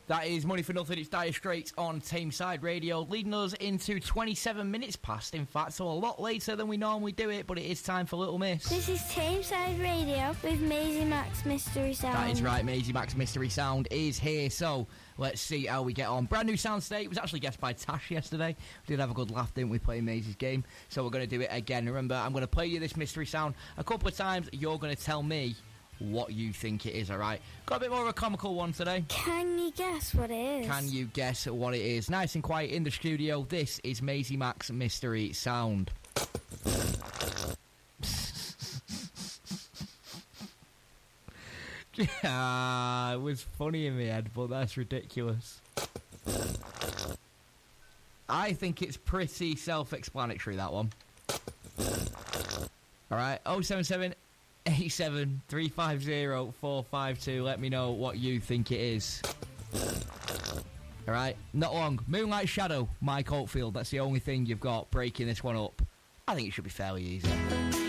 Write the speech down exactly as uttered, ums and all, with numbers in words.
That is Money for Nothing. It's Dire Straits on Tameside Radio, leading us into twenty-seven minutes past, in fact, so a lot later than we normally do it, but it is time for Little Miss. This is Tameside Radio with Maisie Max Mystery Sound. That is right, Maisie Max Mystery Sound is here, so let's see how we get on. Brand new sound state. It was actually guessed by Tash yesterday. We did have a good laugh, didn't we, playing Maisie's game? So we're going to do it again. Remember, I'm going to play you this mystery sound a couple of times. You're going to tell me what you think it is, alright? Got a bit more of a comical one today. Can you guess what it is? Can you guess what it is? Nice and quiet in the studio. This is Maisie Max Mystery Sound. Ah, it was funny in my head, but that's ridiculous. I think it's pretty self-explanatory, that one. Alright, oh seven seven eight seven three five zero four five two. Let me know what you think it is. Alright, not long. Moonlight Shadow, Mike Oldfield. That's the only thing you've got breaking this one up. I think it should be fairly easy.